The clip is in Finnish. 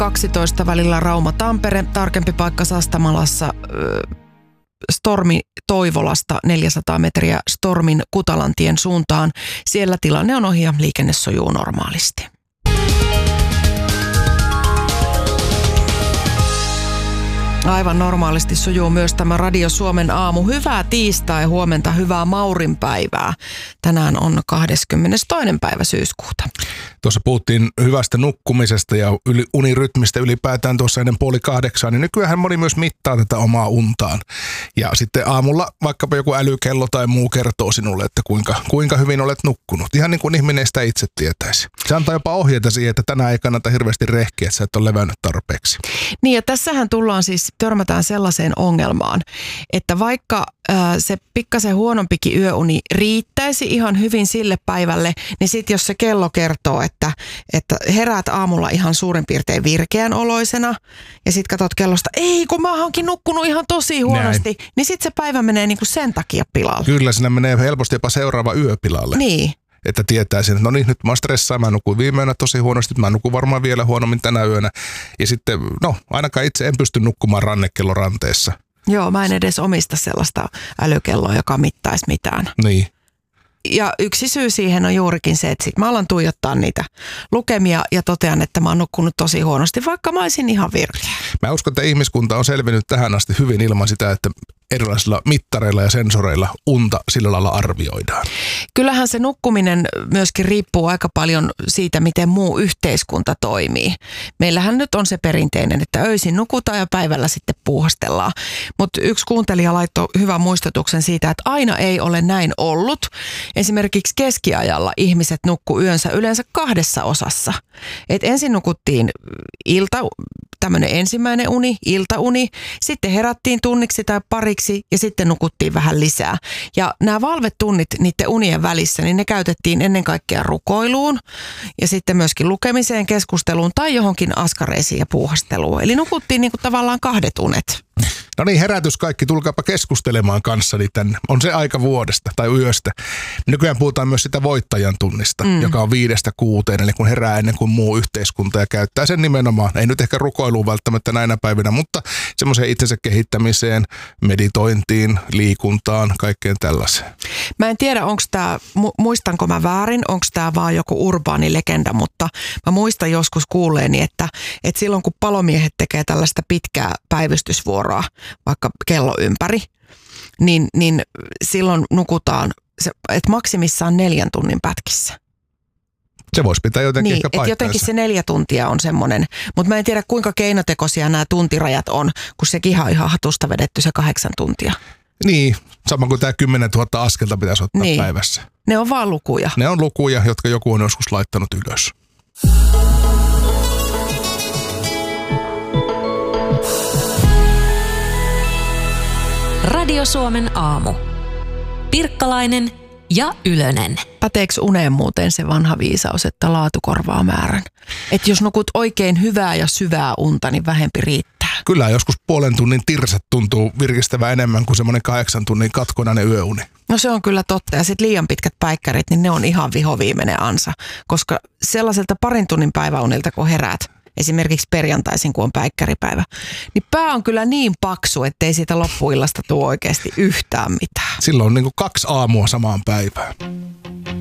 12 välillä Rauma-Tampere, tarkempi paikka Sastamalassa, Stormi Toivolasta 400 metriä Stormin Kutalantien suuntaan. Siellä tilanne on ohi ja liikenne sujuu normaalisti. Aivan normaalisti sujuu myös tämä Radio Suomen aamu. Hyvää tiistai, huomenta, hyvää Maurinpäivää. Tänään on 22. päivä syyskuuta. Tuossa puhuttiin hyvästä nukkumisesta ja unirytmistä ylipäätään tuossa ennen 7:30, niin nykyään moni myös mittaa tätä omaa untaan. Ja sitten aamulla vaikkapa joku älykello tai muu kertoo sinulle, että kuinka hyvin olet nukkunut. Ihan niin kuin ihminen ei sitä itse tietäisi. Se antaa jopa ohjeita siihen, että tänään ei kannata hirveästi rehkiä, että sä et ole levännyt tarpeeksi. Niin ja tässähän törmätään sellaiseen ongelmaan, että vaikka se pikkasen huonompikin yöuni riittäisi ihan hyvin sille päivälle, niin sitten jos se kello kertoo, että heräät aamulla ihan suurin piirtein virkeän oloisena ja sitten katsot kellosta, ei kun mä oonkin nukkunut ihan tosi huonosti, niin sitten se päivä menee niinku sen takia pilalle. Kyllä, siinä menee helposti jopa seuraava yö pilalle. Niin. Että tietää sen, että no niin, nyt mä stressaan, mä nukuin viime yönä tosi huonosti, mä nukun varmaan vielä huonommin tänä yönä. Ja sitten, ainakaan itse en pysty nukkumaan rannekello ranteessa. Joo, mä en edes omista sellaista älykelloa, joka mittaisi mitään. Niin. Ja yksi syy siihen on juurikin se, että sit mä alan tuijottaa niitä lukemia ja totean, että mä oon nukkunut tosi huonosti, vaikka mä olisin ihan virkeä. Mä uskon, että ihmiskunta on selvinnyt tähän asti hyvin ilman sitä, että erilaisilla mittareilla ja sensoreilla unta sillä lailla arvioidaan. Kyllähän se nukkuminen myöskin riippuu aika paljon siitä, miten muu yhteiskunta toimii. Meillähän nyt on se perinteinen, että öisin nukutaan ja päivällä sitten puuhastellaan. Mutta yksi kuuntelija laittoi hyvän muistutuksen siitä, että aina ei ole näin ollut. Esimerkiksi keskiajalla ihmiset nukkuu yönsä yleensä 2 osassa. Et ensin nukuttiin tämmöinen ensimmäinen uni, iltauni, sitten herättiin tunniksi tai pariksi ja sitten nukuttiin vähän lisää. Ja nämä valvetunnit niiden unien välissä, niin ne käytettiin ennen kaikkea rukoiluun ja sitten myöskin lukemiseen, keskusteluun tai johonkin askareisiin ja puuhasteluun. Eli nukuttiin niin kuin tavallaan 2 unet. No niin, herätys kaikki, tulkaapa keskustelemaan kanssani tänne. On se aika vuodesta tai yöstä. Nykyään puhutaan myös sitä voittajan tunnista, joka on 5-6, eli kun herää ennen kuin muu yhteiskunta ja käyttää sen nimenomaan. Ei nyt ehkä rukoiluun välttämättä näinä päivinä, mutta semmoiseen itsensä kehittämiseen, meditointiin, liikuntaan, kaikkeen tällaiseen. Mä en tiedä, onko tämä, muistanko mä väärin, onko tämä vaan joku urbaani legenda, mutta mä muistan joskus kuulleeni, että silloin kun palomiehet tekee tällaista pitkää päivystysvuoroa, vaikka kello ympäri, niin silloin nukutaan, että maksimissaan 4 tunnin pätkissä. Se voisi pitää jotenkin ehkä paikkaansa. Jotenkin se 4 tuntia on semmoinen, mutta mä en tiedä kuinka keinotekoisia nämä tuntirajat on, kun sekin on ihan hatusta vedetty se 8 tuntia. Niin, sama kuin tämä 10 000 askelta pitäisi ottaa päivässä. Ne on vaan lukuja. Ne on lukuja, jotka joku on joskus laittanut ylös. Radio Suomen aamu. Pirkkalainen ja Ylönen. Päteekö uneen muuten se vanha viisaus, että laatu korvaa määrän? Että jos nukut oikein hyvää ja syvää unta, niin vähempi riittää. Kyllä joskus 0,5 tunnin tirsat tuntuu virkistävää enemmän kuin semmoinen 8 tunnin katkonainen yöuni. No se on kyllä totta. Ja sitten liian pitkät päikkärit, niin ne on ihan vihoviimeinen ansa. Koska sellaiselta 2 tunnin päiväunilta, kun heräät, esimerkiksi perjantaisin, kun on päikkäripäivä, niin pää on kyllä niin paksu, ettei siitä loppuillasta tule oikeasti yhtään mitään. Silloin on 2 aamua samaan päivään.